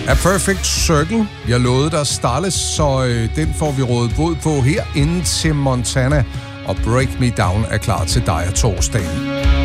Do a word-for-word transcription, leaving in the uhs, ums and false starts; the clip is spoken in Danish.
A Perfect Circle. Jeg lovede dig Starless, så øh, den får vi rådet bod på her, inden til Montana. Og Break Me Down er klar til dig af torsdagen.